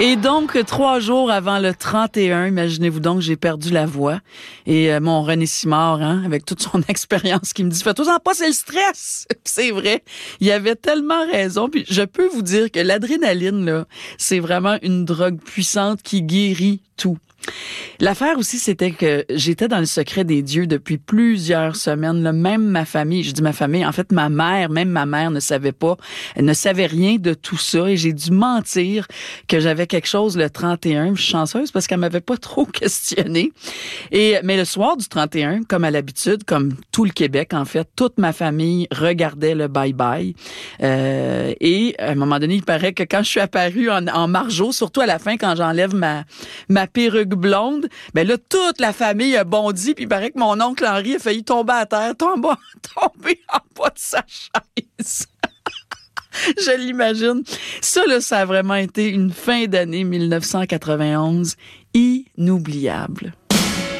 Et donc, 3 jours avant le 31, imaginez-vous donc, j'ai perdu la voix. Et mon René Simard, avec toute son expérience, qui me dit « Fais-toi-en pas, c'est le stress! » C'est vrai, il avait tellement raison. Puis je peux vous dire que l'adrénaline, là, c'est vraiment une drogue puissante qui guérit tout. L'affaire aussi, c'était que j'étais dans le secret des dieux depuis plusieurs semaines. Là, même ma famille, je dis ma famille, en fait ma mère ne savait pas, elle ne savait rien de tout ça et j'ai dû mentir que j'avais quelque chose le 31. Je suis chanceuse parce qu'elle m'avait pas trop questionné. Mais le soir du 31, comme à l'habitude, comme tout le Québec en fait, toute ma famille regardait le bye-bye. Et à un moment donné, il paraît que quand je suis apparue en margeau, surtout à la fin quand j'enlève ma perruque blonde, ben là, toute la famille a bondi, puis il paraît que mon oncle Henri a failli tomber à terre, tomber en bas de sa chaise. Je l'imagine. Ça, là, ça a vraiment été une fin d'année 1991 inoubliable.